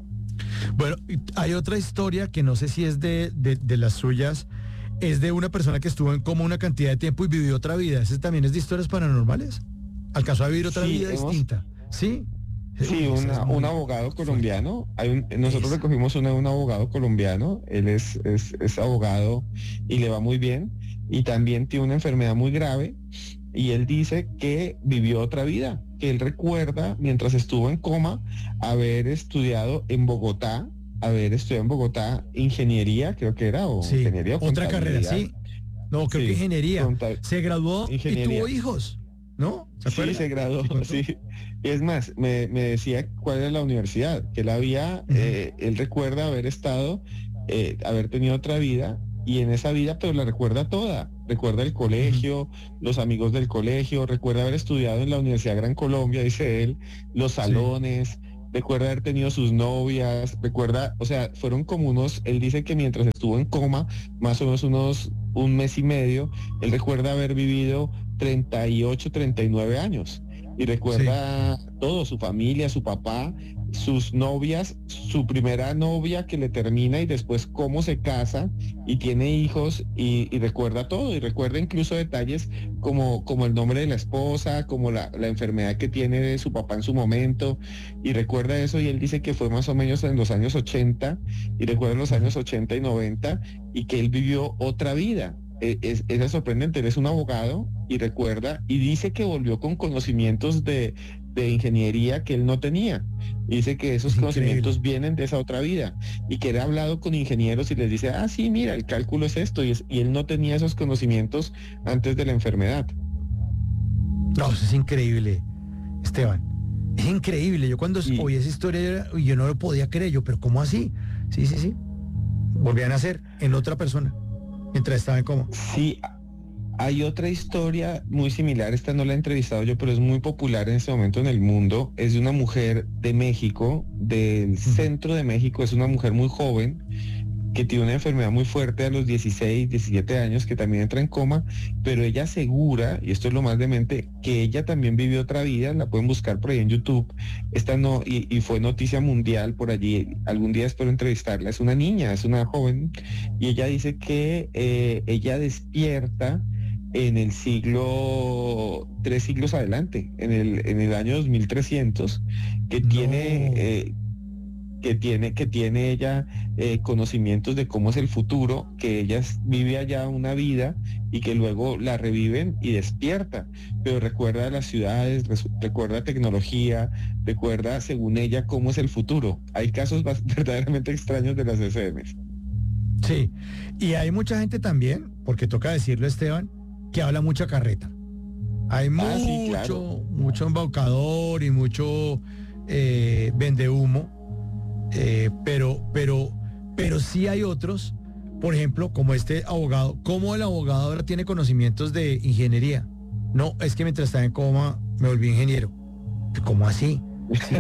Bueno, hay otra historia que no sé si es de, de, de las suyas, es de una persona que estuvo en coma una cantidad de tiempo y vivió otra vida. ¿Ese también es de historias paranormales? ¿Alcanzó a vivir otra sí, vida hemos... distinta? ¿Sí? Sí, una, un abogado colombiano. Hay un, nosotros recogimos una, un abogado colombiano. Él es, es, es abogado y le va muy bien. Y también tiene una enfermedad muy grave. Y él dice que vivió otra vida. Que él recuerda, mientras estuvo en coma, haber estudiado en Bogotá, haber estudiado en Bogotá ingeniería, creo que era, o sí, ingeniería. O otra carrera, sí. No, creo sí, que ingeniería. Contal... Se graduó ingeniería. Y tuvo hijos, ¿no? ¿Se sí, se graduó, sí. Y es más, me, me decía cuál era la universidad, que él había, uh-huh. eh, él recuerda haber estado, eh, haber tenido otra vida, y en esa vida, pero la recuerda toda. Recuerda el colegio, uh-huh. los amigos del colegio, recuerda haber estudiado en la Universidad Gran Colombia, dice él, los salones, sí. recuerda haber tenido sus novias, recuerda, o sea, fueron como unos, él dice que mientras estuvo en coma, más o menos unos un mes y medio, él recuerda haber vivido treinta y ocho, treinta y nueve años. Y recuerda sí. todo, su familia, su papá, sus novias, su primera novia que le termina y después cómo se casa y tiene hijos y, y recuerda todo. Y recuerda incluso detalles como, como el nombre de la esposa, como la, la enfermedad que tiene de su papá en su momento. Y recuerda eso y él dice que fue más o menos en los años ochenta y recuerda los años ochenta y noventa y que él vivió otra vida. Es, es sorprendente, él es un abogado y recuerda y dice que volvió con conocimientos de, de ingeniería que él no tenía. Dice que esos conocimientos vienen de esa otra vida y que él ha hablado con ingenieros y les dice, ah, sí, mira, el cálculo es esto y, es, y él no tenía esos conocimientos antes de la enfermedad. No, eso es increíble, Esteban. Es increíble. Yo cuando y, oí esa historia, yo no lo podía creer. Yo, pero ¿cómo así? Sí, sí, sí. Volvían a ser en otra persona. Mientras estaba en coma. Sí, hay otra historia muy similar, esta no la he entrevistado yo, pero es muy popular en este momento en el mundo. Es de una mujer de México, del uh-huh. centro de México, es una mujer muy joven, que tiene una enfermedad muy fuerte a los dieciséis, diecisiete años, que también entra en coma, pero ella asegura, y esto es lo más demente, que ella también vivió otra vida, la pueden buscar por ahí en YouTube, esta no, y, y fue noticia mundial por allí, algún día espero entrevistarla, es una niña, es una joven, y ella dice que eh, ella despierta en el siglo, tres siglos adelante, en el, en el año dos mil trescientos, que no. tiene... Eh, que tiene, que tiene ella eh, conocimientos de cómo es el futuro, que ella vive allá una vida y que luego la reviven y despierta, pero recuerda las ciudades, recuerda tecnología, recuerda según ella cómo es el futuro. Hay casos verdaderamente extraños de las S M. Sí, y hay mucha gente también, porque toca decirlo, Esteban, que habla mucha carreta. Hay ah, mucho, sí, claro. mucho embaucador y mucho eh, vendehumo. Eh, pero, pero, pero sí hay otros, por ejemplo, como este abogado. ¿Cómo el abogado ahora tiene conocimientos de ingeniería? No, es que mientras estaba en coma me volví ingeniero. ¿Cómo así? Sí.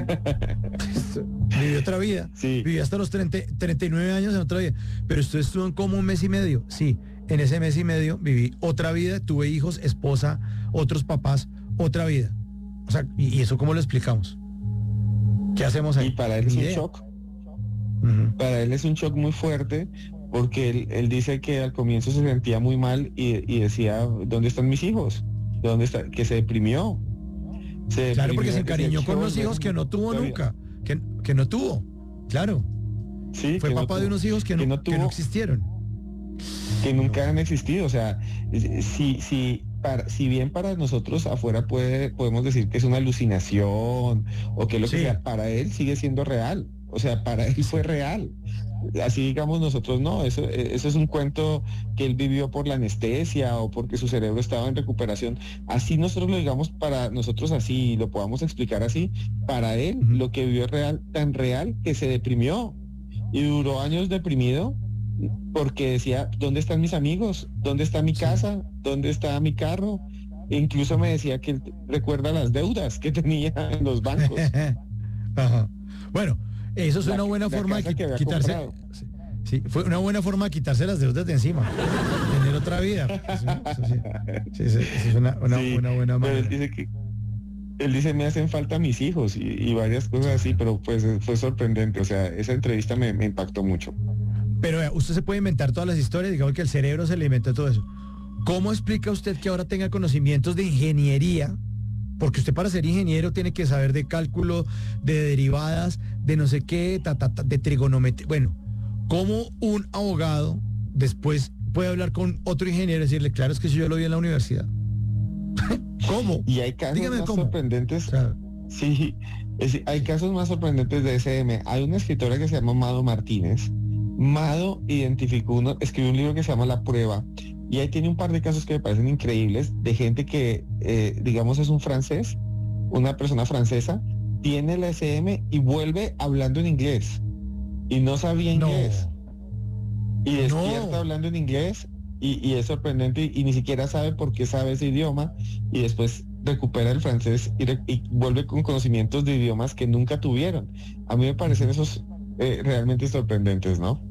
Vivió otra vida. Sí. Vivió hasta los treinta, treinta y nueve años en otra vida. Pero usted estuvo en como un mes y medio. Sí, en ese mes y medio viví otra vida, tuve hijos, esposa, otros papás, otra vida. O sea, ¿y, y eso cómo lo explicamos? ¿Qué hacemos ahí? Y para él es Ni un idea. shock. Uh-huh. Para él es un shock muy fuerte porque él, él dice que al comienzo se sentía muy mal y, y decía, ¿dónde están mis hijos? ¿Dónde está? Que se deprimió. Se Claro, porque se deprimió, encariñó decía, con "Quiero los hijos volver que no tuvo todavía". nunca. Que, que no tuvo. Claro. Sí, Fue que no papá de tuvo- unos hijos que no, que no que no tuvo- existieron. que nunca han existido. O sea, si, si, para, si bien para nosotros afuera puede, podemos decir que es una alucinación o que lo que Sí. sea, para él sigue siendo real. O sea, para él fue real. Así digamos nosotros no, eso, eso es un cuento que él vivió por la anestesia o porque su cerebro estaba en recuperación. Así nosotros lo digamos para nosotros así, lo podamos explicar así, para él Ujú. lo que vivió es real, tan real que se deprimió y duró años deprimido porque decía, ¿dónde están mis amigos? ¿Dónde está mi Sí. casa? ¿Dónde está mi carro? E incluso me decía que él recuerda las deudas que tenía en los bancos. Ajá. Bueno, eso es La- una buena la forma de casa que qui- había quitarse. comprado. Sí, sí, fue una buena forma de quitarse las deudas de encima. Tener otra vida. Eso, eso sí. Sí, sí, eso es una, una, Sí, una buena pero él manera. dice que él dice me hacen falta mis hijos y, y varias cosas así, pero pues eh, fue sorprendente, o sea, esa entrevista me, me impactó mucho. Pero vea, usted se puede inventar todas las historias, digamos que el cerebro se le inventó todo eso. ¿Cómo explica usted que ahora tenga conocimientos de ingeniería? Porque usted para ser ingeniero tiene que saber de cálculo, de derivadas, de no sé qué, ta, ta, ta, de trigonometría. Bueno, ¿cómo un abogado después puede hablar con otro ingeniero y decirle, claro, es que yo lo vi en la universidad? ¿Cómo? Y hay casos Dígame más cómo. sorprendentes, O sea, sí, es- hay casos más sorprendentes de S M. Hay una escritora que se llama Mado Martínez. Mado identificó uno, escribió un libro que se llama La Prueba, y ahí tiene un par de casos que me parecen increíbles, de gente que, eh, digamos, es un francés, una persona francesa, tiene la S M y vuelve hablando en inglés, y no sabía no. inglés, y despierta No. hablando en inglés, y, y es sorprendente, y, y ni siquiera sabe por qué sabe ese idioma, y después recupera el francés y, re- y vuelve con conocimientos de idiomas que nunca tuvieron. A mí me parecen esos eh, realmente sorprendentes, ¿no?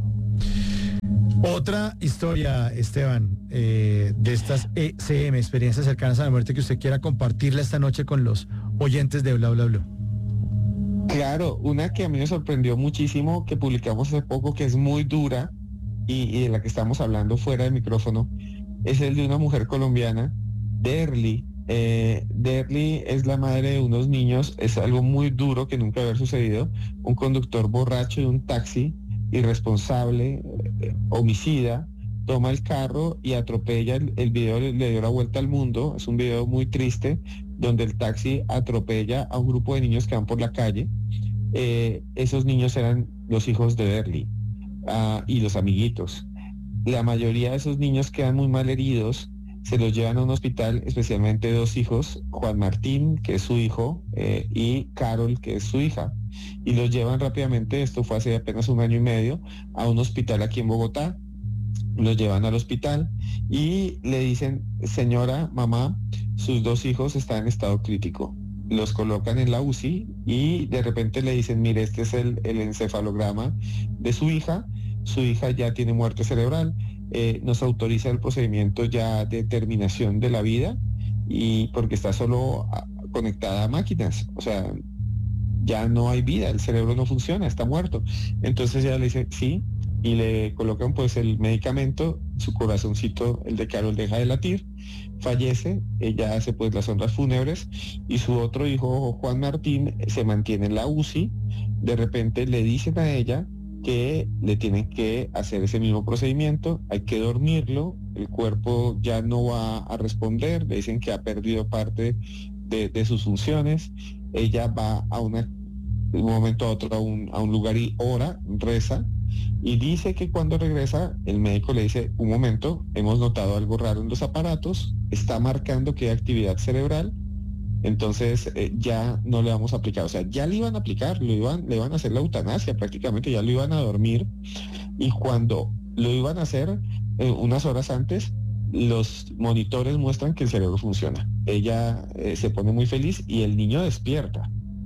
Otra historia, Esteban, eh, de estas E C M, experiencias cercanas a la muerte, que usted quiera compartirla esta noche con los oyentes de Bla Bla Bla. Claro, una que a mí me sorprendió muchísimo, que publicamos hace poco, que es muy dura y, y de la que estamos hablando fuera del micrófono, es el de una mujer colombiana, Derly. Eh, Derly es la madre de unos niños, es algo muy duro que nunca había sucedido. Un conductor borracho de un taxi, irresponsable, eh, homicida, toma el carro y atropella. El, el video le, le dio la vuelta al mundo, es un video muy triste, donde el taxi atropella a un grupo de niños que van por la calle. Eh, esos niños eran los hijos de Derly uh, y los amiguitos. La mayoría de esos niños quedan muy mal heridos, se los llevan a un hospital, especialmente dos hijos, Juan Martín, que es su hijo, eh, y Carol, que es su hija, y los llevan rápidamente, esto fue hace apenas un año y medio, a un hospital aquí en Bogotá. Los llevan al hospital y le dicen, señora, mamá, sus dos hijos están en estado crítico. Los colocan en la U C I y de repente le dicen, mire, este es el, el encefalograma de su hija, su hija ya tiene muerte cerebral, eh, nos autoriza el procedimiento ya de terminación de la vida y porque está solo a, conectada a máquinas, o sea, ya no hay vida, el cerebro no funciona, está muerto. Entonces ella le dice, sí, y le colocan pues el medicamento, su corazoncito, el de Carol, deja de latir, fallece, ella hace pues las honras fúnebres y su otro hijo, Juan Martín, se mantiene en la U C I. De repente le dicen a ella que le tienen que hacer ese mismo procedimiento, hay que dormirlo, el cuerpo ya no va a responder, le dicen que ha perdido parte de, de sus funciones, ella va a una, de un momento a otro a un, a un lugar y ora, reza, y dice que cuando regresa el médico le dice, un momento, hemos notado algo raro en los aparatos, está marcando que hay actividad cerebral, entonces eh, ya no le vamos a aplicar, o sea, ya le iban a aplicar, lo iban, le iban a hacer la eutanasia prácticamente, ya lo iban a dormir, y cuando lo iban a hacer eh, unas horas antes, los monitores muestran que el cerebro funciona. Ella eh, se pone muy feliz y el niño despierta.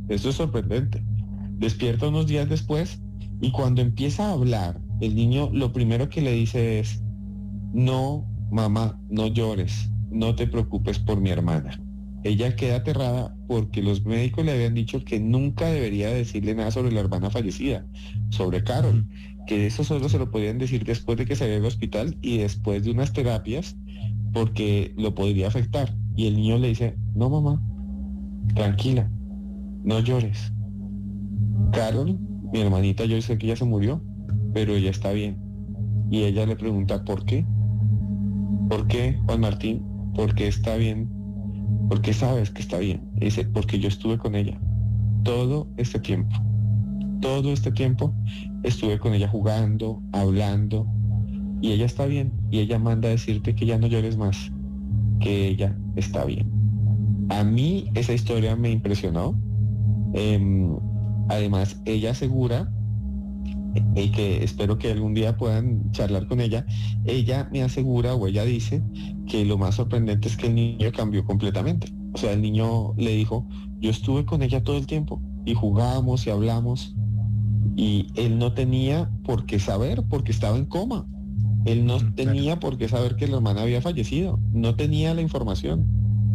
Esto es sorprendente. Despierta unos días después y cuando empieza a hablar, el niño lo primero que le dice es, no, mamá, no llores, no te preocupes por mi hermana. Ella queda aterrada porque los médicos le habían dicho que nunca debería decirle nada sobre la hermana fallecida, sobre Carol, que eso solo se lo podían decir después de que saliera del hospital y después de unas terapias porque lo podría afectar. Y el niño le dice, no mamá, tranquila, no llores. Carol, mi hermanita, yo sé que ella se murió, pero ella está bien. Y ella le pregunta, ¿por qué? ¿Por qué, Juan Martín? ¿Por qué está bien? ¿Por qué sabes que está bien? Y dice, porque yo estuve con ella todo este tiempo. Todo este tiempo estuve con ella jugando, hablando, y ella está bien. Y ella manda a decirte que ya no llores más, que ella está bien. A mí esa historia me impresionó. Eh, además, ella asegura, y que espero que algún día puedan charlar con ella, ella me asegura o ella dice que lo más sorprendente es que el niño cambió completamente. O sea, el niño le dijo, yo estuve con ella todo el tiempo y jugábamos y hablamos y él no tenía por qué saber porque estaba en coma. Él no mm, tenía claro. por qué saber que la hermana había fallecido, no tenía la información.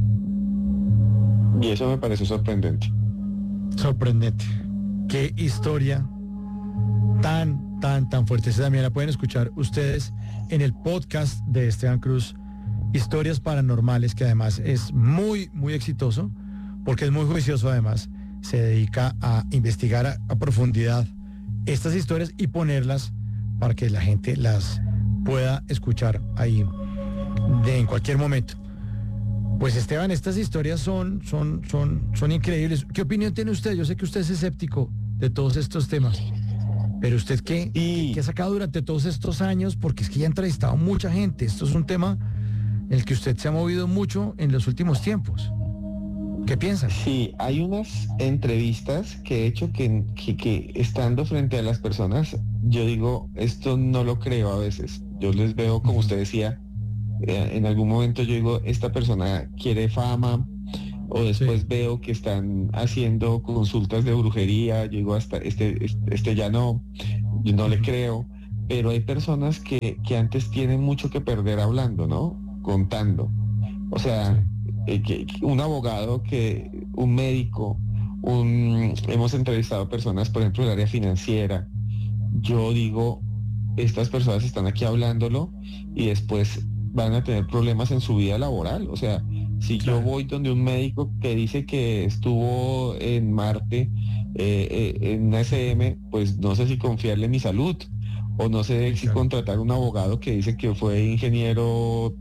Y eso me pareció sorprendente. Sorprendente. Qué historia tan, tan, tan fuerte. Esa también la pueden escuchar ustedes en el podcast de Esteban Cruz, Historias Paranormales, que además es muy, muy exitoso, porque es muy juicioso además. Se dedica a investigar a, a profundidad estas historias y ponerlas para que la gente las pueda escuchar ahí de, en cualquier momento. Pues Esteban, estas historias son, son, son, son increíbles. ¿Qué opinión tiene usted? Yo sé que usted es escéptico de todos estos temas, pero usted qué, sí. qué ha sacado durante todos estos años, porque es que ya ha entrevistado mucha gente. Esto es un tema en el que usted se ha movido mucho en los últimos tiempos. ¿Qué piensa? Sí, hay unas entrevistas que he hecho que, que, que estando frente a las personas, yo digo, esto no lo creo a veces. Yo les veo, como usted decía, eh, en algún momento yo digo, esta persona quiere fama, o después sí. veo que están haciendo consultas de brujería, yo digo, hasta este, este ya no, yo no le creo, pero hay personas que, que antes tienen mucho que perder hablando, ¿no? Contando. O sea, eh, que, que un abogado, que un médico, un, hemos entrevistado personas, por ejemplo, del área financiera. Yo digo, estas personas están aquí hablándolo y después van a tener problemas en su vida laboral. O sea, si claro. yo voy donde un médico que dice que estuvo en Marte, eh, eh, en una S M, pues no sé si confiarle en mi salud, o no sé si claro. contratar un abogado que dice que fue ingeniero